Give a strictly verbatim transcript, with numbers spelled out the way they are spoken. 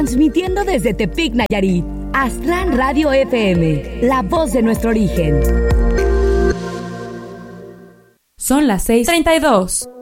Transmitiendo desde Tepic, Nayarit. Aztlán Radio F M, la voz de nuestro origen. Son las seis treinta y dos.